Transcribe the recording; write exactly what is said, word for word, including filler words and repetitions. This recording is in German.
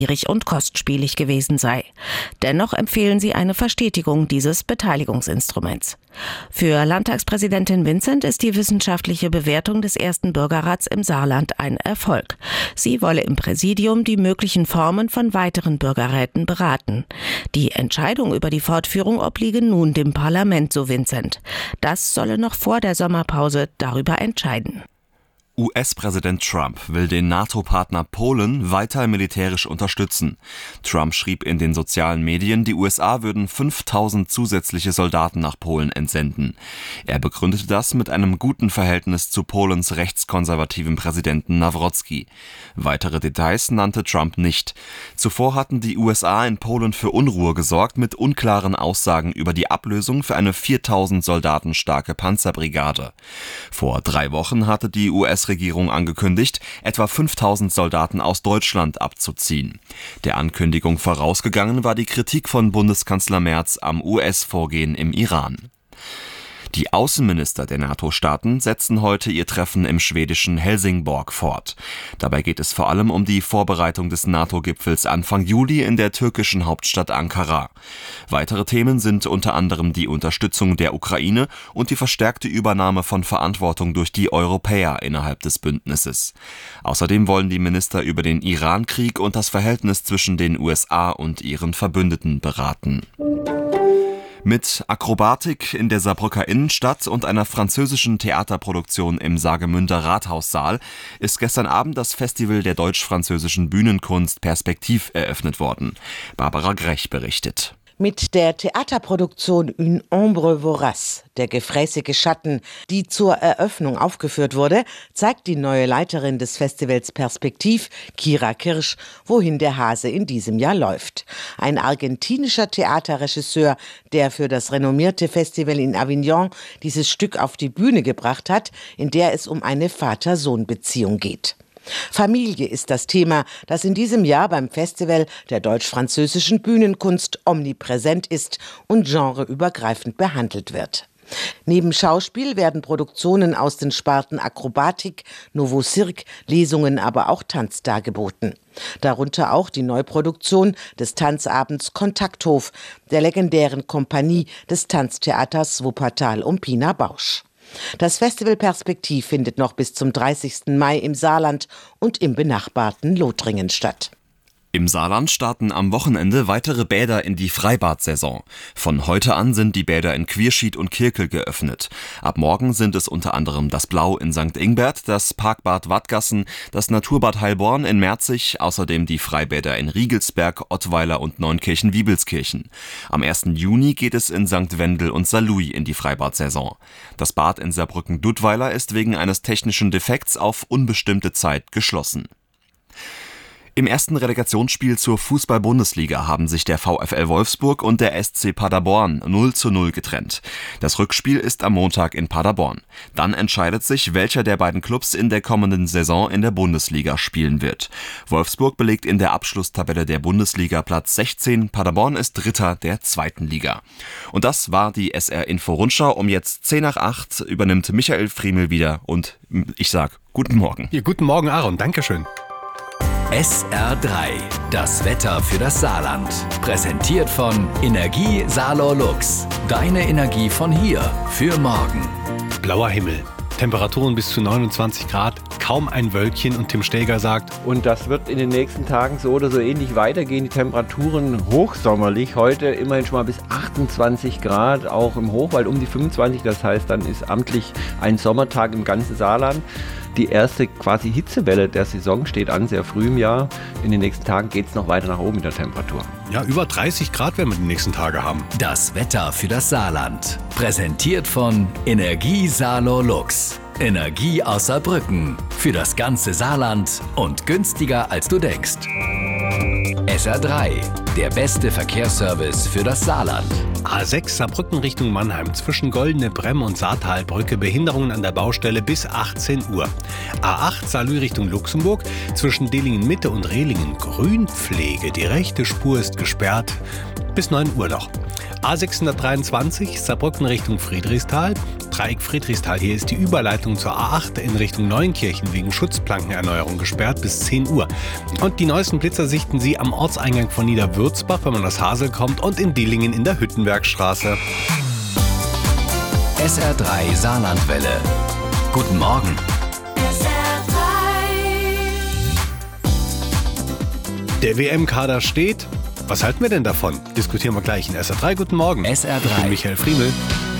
schwierig und kostspielig gewesen sei. Dennoch empfehlen sie eine Verstetigung dieses Beteiligungsinstruments. Für Landtagspräsidentin Vincent ist die wissenschaftliche Bewertung des ersten Bürgerrats im Saarland ein Erfolg. Sie wolle im Präsidium die möglichen Formen von weiteren Bürgerräten beraten. Die Entscheidung über die Fortführung obliege nun dem Parlament, so Vincent. Das solle noch vor der Sommerpause darüber entscheiden. U S-Präsident Trump will den NATO-Partner Polen weiter militärisch unterstützen. Trump schrieb in den sozialen Medien, die U S A würden fünftausend zusätzliche Soldaten nach Polen entsenden. Er begründete das mit einem guten Verhältnis zu Polens rechtskonservativen Präsidenten Nawrocki. Weitere Details nannte Trump nicht. Zuvor hatten die U S A in Polen für Unruhe gesorgt mit unklaren Aussagen über die Ablösung für eine viertausend Soldaten starke Panzerbrigade. Vor drei Wochen hatte die U S Regierung angekündigt, etwa fünftausend Soldaten aus Deutschland abzuziehen. Der Ankündigung vorausgegangen war die Kritik von Bundeskanzler Merz am U S-Vorgehen im Iran. Die Außenminister der NATO-Staaten setzen heute ihr Treffen im schwedischen Helsingborg fort. Dabei geht es vor allem um die Vorbereitung des NATO-Gipfels Anfang Juli in der türkischen Hauptstadt Ankara. Weitere Themen sind unter anderem die Unterstützung der Ukraine und die verstärkte Übernahme von Verantwortung durch die Europäer innerhalb des Bündnisses. Außerdem wollen die Minister über den Iran-Krieg und das Verhältnis zwischen den U S A und ihren Verbündeten beraten. Mit Akrobatik in der Saarbrücker Innenstadt und einer französischen Theaterproduktion im Saargemünder Rathaussaal ist gestern Abend das Festival der deutsch-französischen Bühnenkunst Perspektiv eröffnet worden. Barbara Grech berichtet. Mit der Theaterproduktion Une ombre vorace, der gefräßige Schatten, die zur Eröffnung aufgeführt wurde, zeigt die neue Leiterin des Festivals Perspektiv, Kira Kirsch, wohin der Hase in diesem Jahr läuft. Ein argentinischer Theaterregisseur, der für das renommierte Festival in Avignon dieses Stück auf die Bühne gebracht hat, in der es um eine Vater-Sohn-Beziehung geht. Familie ist das Thema, das in diesem Jahr beim Festival der deutsch-französischen Bühnenkunst omnipräsent ist und genreübergreifend behandelt wird. Neben Schauspiel werden Produktionen aus den Sparten Akrobatik, Nouveau Cirque, Lesungen, aber auch Tanz dargeboten. Darunter auch die Neuproduktion des Tanzabends Kontakthof, der legendären Kompanie des Tanztheaters Wuppertal um Pina Bausch. Das Festival Perspektiv findet noch bis zum dreißigsten Mai im Saarland und im benachbarten Lothringen statt. Im Saarland starten am Wochenende weitere Bäder in die Freibad-Saison. Von heute an sind die Bäder in Quierschied und Kirkel geöffnet. Ab morgen sind es unter anderem das Blau in Sankt Ingbert, das Parkbad Wadgassen, das Naturbad Heilborn in Merzig, außerdem die Freibäder in Riegelsberg, Ottweiler und Neunkirchen-Wiebelskirchen. Am ersten Juni geht es in Sankt Wendel und Saarlouis in die Freibad-Saison. Das Bad in Saarbrücken-Dudweiler ist wegen eines technischen Defekts auf unbestimmte Zeit geschlossen. Im ersten Relegationsspiel zur Fußball-Bundesliga haben sich der VfL Wolfsburg und der S C Paderborn null zu null getrennt. Das Rückspiel ist am Montag in Paderborn. Dann entscheidet sich, welcher der beiden Clubs in der kommenden Saison in der Bundesliga spielen wird. Wolfsburg belegt in der Abschlusstabelle der Bundesliga Platz sechzehn, Paderborn ist Dritter der zweiten Liga. Und das war die S R-Info-Rundschau. Um jetzt zehn nach acht übernimmt Michael Friemel wieder und ich sag guten Morgen. Ja, guten Morgen, Aaron. Dankeschön. S R drei, das Wetter für das Saarland. Präsentiert von Energie Saarlor Lux. Deine Energie von hier für morgen. Blauer Himmel, Temperaturen bis zu neunundzwanzig Grad, kaum ein Wölkchen und Tim Steger sagt: Und das wird in den nächsten Tagen so oder so ähnlich weitergehen. Die Temperaturen hochsommerlich, heute immerhin schon mal bis achtundzwanzig Grad, auch im Hochwald um die fünfundzwanzig. Das heißt, dann ist amtlich ein Sommertag im ganzen Saarland. Die erste quasi Hitzewelle der Saison steht an, sehr früh im Jahr. In den nächsten Tagen geht es noch weiter nach oben in der Temperatur. Ja, über dreißig Grad werden wir die nächsten Tage haben. Das Wetter für das Saarland. Präsentiert von Energie Saarlor Lux. Energie aus Saarbrücken. Für das ganze Saarland und günstiger als du denkst. S R drei, der beste Verkehrsservice für das Saarland. A sechs Saarbrücken Richtung Mannheim zwischen Goldene Bremm und Saartalbrücke, Behinderungen an der Baustelle bis achtzehn Uhr. A acht Saarlouis Richtung Luxemburg zwischen Dillingen Mitte und Rehlingen Grünpflege. Die rechte Spur ist gesperrt. bis neun Uhr noch. A sechshundertdreiundzwanzig Saarbrücken Richtung Friedrichsthal. Dreieck Friedrichsthal, hier ist die Überleitung zur A acht in Richtung Neunkirchen wegen Schutzplankenerneuerung gesperrt bis zehn Uhr. Und die neuesten Blitzer sichten Sie am Ortseingang von Niederwürzbach, wenn man aus Hasel kommt, und in Dillingen in der Hüttenbergstraße. S R drei Saarlandwelle. Guten Morgen. S R drei. Der W M-Kader steht. Was halten wir denn davon? Diskutieren wir gleich in S R drei. Guten Morgen. S R Ich bin drei. Michael Friemel.